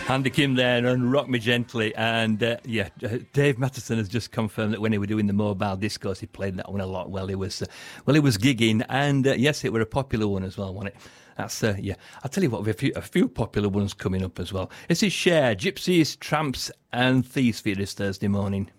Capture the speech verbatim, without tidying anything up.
Andy Kim there and Rock Me Gently. And uh, yeah, Dave Matheson has just confirmed that when he was doing the Mobile Discos, he played that one a lot while he was, uh, well, he was gigging. And uh, yes, it were a popular one as well, wasn't it? That's, uh, yeah. I'll tell you what, we have a few, a few popular ones coming up as well. This is Cher, Gypsies, Tramps and Thieves for you this Thursday morning.